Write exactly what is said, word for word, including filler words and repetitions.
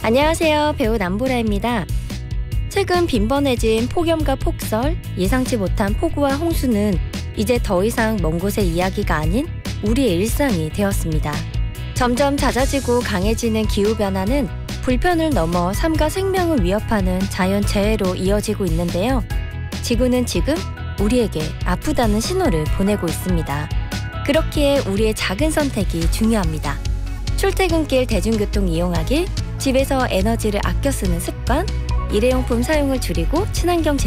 안녕하세요. 배우 남보라입니다. 최근 빈번해진 폭염과 폭설, 예상치 못한 폭우와 홍수는 이제 더 이상 먼 곳의 이야기가 아닌 우리의 일상이 되었습니다. 점점 잦아지고 강해지는 기후변화는 불편을 넘어 삶과 생명을 위협하는 자연재해로 이어지고 있는데요. 지구는 지금 우리에게 아프다는 신호를 보내고 있습니다. 그렇기에 우리의 작은 선택이 중요합니다. 출퇴근길 대중교통 이용하기, 집에서 에너지를 아껴 쓰는 습관, 일회용품 사용을 줄이고 친환경